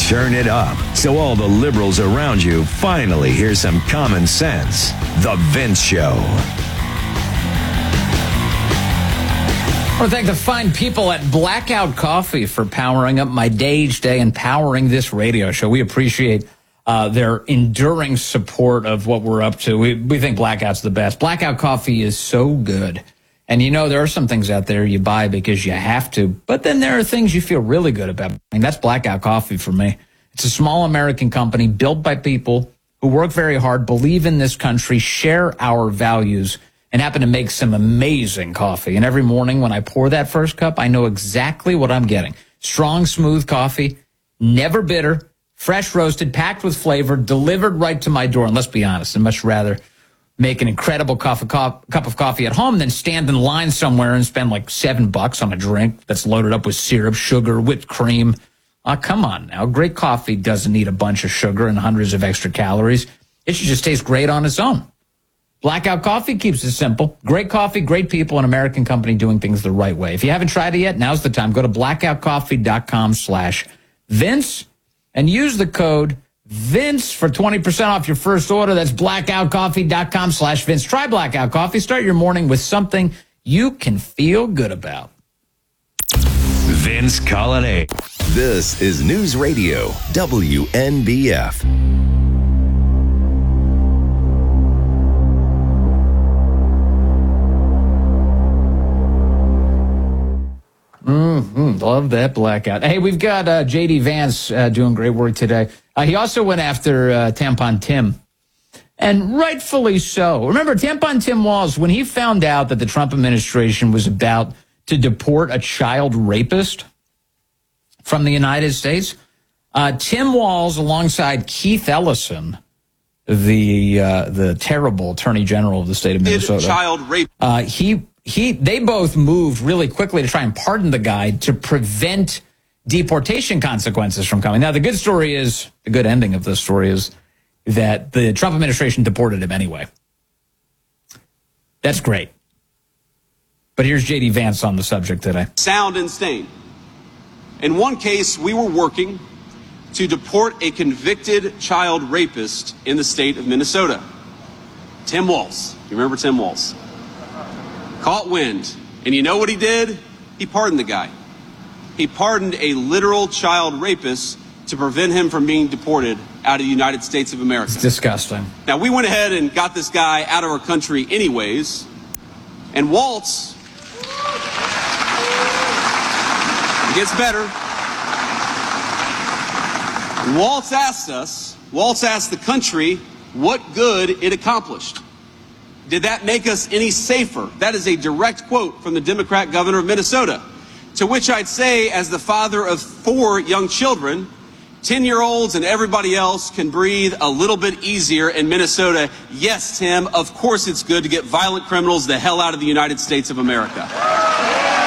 turn it up so all the liberals around you finally hear some common sense. The Vince Show. I want to thank the fine people at Blackout Coffee for powering up my day each day and powering this radio show. We appreciate their enduring support of what we're up to. We think Blackout's the best. Blackout Coffee is so good. And you know, there are some things out there you buy because you have to, but then there are things you feel really good about. I mean, that's Blackout Coffee for me. It's a small American company built by people who work very hard, believe in this country, share our values, and happen to make some amazing coffee. And every morning when I pour that first cup, I know exactly what I'm getting. Strong, smooth coffee, never bitter, fresh roasted, packed with flavor, delivered right to my door. And let's be honest, I'd much rather make an incredible cup of coffee at home than stand in line somewhere and spend like $7 on a drink that's loaded up with syrup, sugar, whipped cream. Come on now. Great coffee doesn't need a bunch of sugar and hundreds of extra calories. It should just taste great on its own. Blackout Coffee keeps it simple. Great coffee, great people, an American company doing things the right way. If you haven't tried it yet, now's the time. Go to blackoutcoffee.com/Vince and use the code Vince for 20% off your first order. That's blackoutcoffee.com/Vince. Try Blackout Coffee. Start your morning with something you can feel good about. Vince Colonnade. This is News Radio WNBF. Love that Blackout. Hey, we've got J.D. Vance doing great work today. He also went after Tampon Tim, and rightfully so. Remember, Tampon Tim Walz, when he found out that the Trump administration was about to deport a child rapist from the United States, Tim Walz, alongside Keith Ellison, the terrible Attorney General of the state of Minnesota, child rape. They both moved really quickly to try and pardon the guy to prevent deportation consequences from coming. Now, the good ending of this story is that the Trump administration deported him anyway. That's great. But here's J.D. Vance on the subject today. Sound and sane. In one case, we were working to deport a convicted child rapist in the state of Minnesota. Tim Walz. You remember Tim Walz? Caught wind. And you know what he did? He pardoned the guy. He pardoned a literal child rapist to prevent him from being deported out of the United States of America. It's disgusting. Now, we went ahead and got this guy out of our country anyways. And Waltz, it gets better. Waltz asked the country what good it accomplished. Did that make us any safer? That is a direct quote from the Democrat governor of Minnesota. To which I'd say, as the father of 4 young children, 10-year-olds and everybody else can breathe a little bit easier in Minnesota. Yes, Tim, of course it's good to get violent criminals the hell out of the United States of America.